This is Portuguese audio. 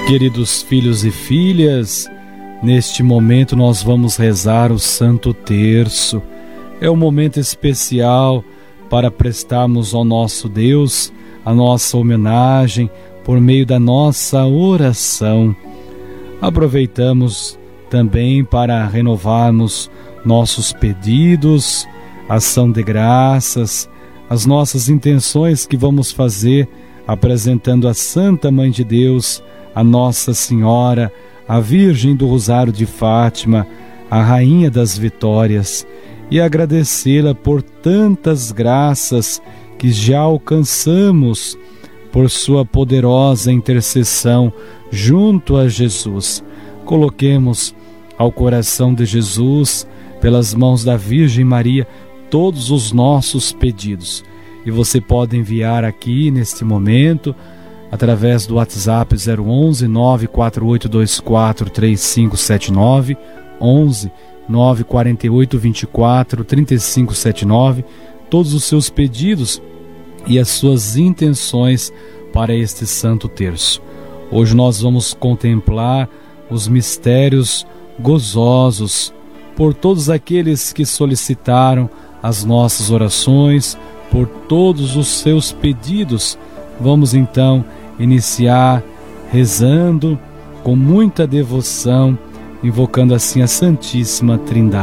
Queridos filhos e filhas, neste momento nós vamos rezar o Santo Terço. É um momento especial para prestarmos ao nosso Deus a nossa homenagem por meio da nossa oração. Aproveitamos também para renovarmos nossos pedidos, ação de graças, as nossas intenções que vamos fazer apresentando a Santa Mãe de Deus, a Nossa Senhora, a Virgem do Rosário de Fátima, a Rainha das Vitórias, e agradecê-la por tantas graças que já alcançamos por sua poderosa intercessão junto a Jesus. Coloquemos ao coração de Jesus, pelas mãos da Virgem Maria, todos os nossos pedidos. E você pode enviar aqui neste momento através do WhatsApp 011 94824 3579, 11 948 24 3579, todos os seus pedidos e as suas intenções para este Santo Terço. Hoje nós vamos contemplar os mistérios gozosos por todos aqueles que solicitaram as nossas orações, por todos os seus pedidos. Vamos então iniciar rezando com muita devoção, invocando assim a Santíssima Trindade.